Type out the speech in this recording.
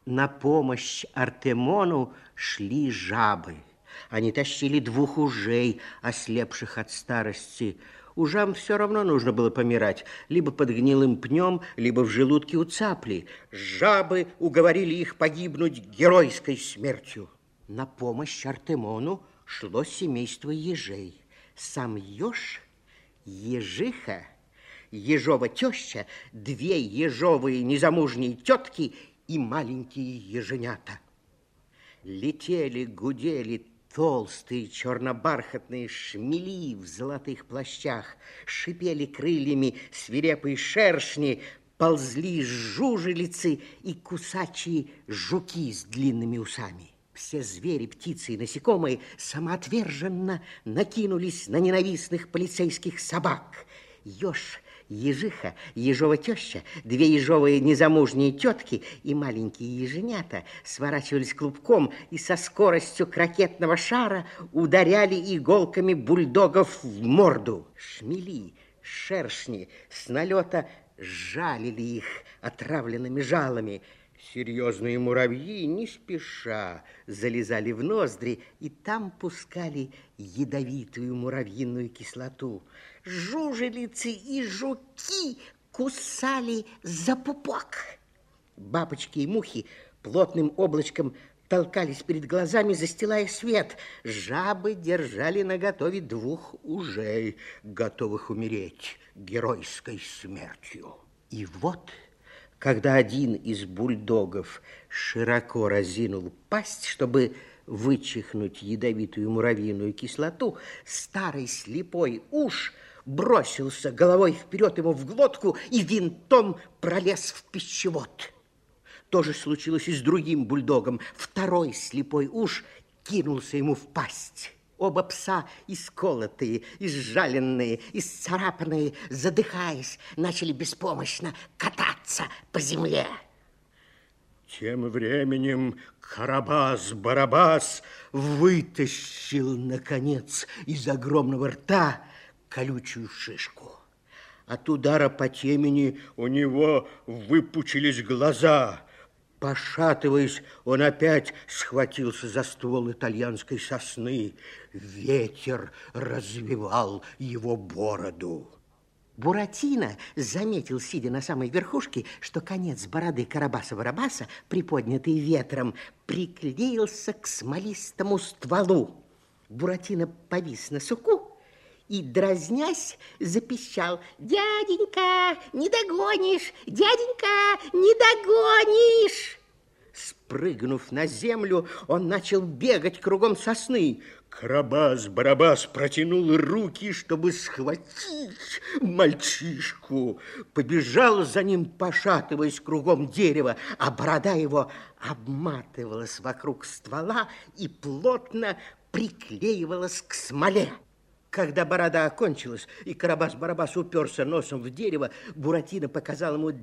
На помощь Артемону шли жабы. Они тащили двух ужей, ослепших от старости. Ужам все равно нужно было помирать, либо под гнилым пнем, либо в желудке у цапли. Жабы уговорили их погибнуть геройской смертью. На помощь Артемону шло семейство ежей. Сам еж, ежиха, ежова теща, две ежовые незамужние тетки и маленькие еженята. Летели, гудели толстые чернобархатные шмели в золотых плащах, шипели крыльями свирепые шершни, ползли жужелицы и кусачие жуки с длинными усами. Все звери, птицы и насекомые самоотверженно накинулись на ненавистных полицейских собак. Еж, ежиха, ежова теща, две ежовые незамужние тетки и маленькие еженята сворачивались клубком и со скоростью ракетного шара ударяли иголками бульдогов в морду. Шмели, шершни с налета жалили их отравленными жалами. Серьезные муравьи не спеша залезали в ноздри и там пускали ядовитую муравьиную кислоту. Жужелицы и жуки кусали за пупок. Бабочки и мухи плотным облачком толкались перед глазами, застилая свет. Жабы держали наготове двух ужей, готовых умереть геройской смертью. И вот, когда один из бульдогов широко разинул пасть, чтобы вычихнуть ядовитую муравьиную кислоту, старый слепой уж бросился головой вперед ему в глотку и винтом пролез в пищевод. То же случилось и с другим бульдогом. Второй слепой уж кинулся ему в пасть. Оба пса, исколотые, изжаленные, исцарапанные, задыхаясь, начали беспомощно кататься по земле. Тем временем Карабас-Барабас вытащил, наконец, из огромного рта колючую шишку. От удара по темени у него выпучились глаза. Пошатываясь, он опять схватился за ствол итальянской сосны. Ветер развивал его бороду. Буратино заметил, сидя на самой верхушке, что конец бороды Карабаса-Барабаса, приподнятый ветром, приклеился к смолистому стволу. Буратино повис на суку и, дразнясь, запищал: «Дяденька, не догонишь! Дяденька, не догонишь!» Спрыгнув на землю, он начал бегать кругом сосны. Карабас-Барабас протянул руки, чтобы схватить мальчишку. Побежал за ним, пошатываясь кругом дерева, а борода его обматывалась вокруг ствола и плотно приклеивалась к смоле. Когда борода окончилась и Карабас-Барабас уперся носом в дерево, Буратино показал ему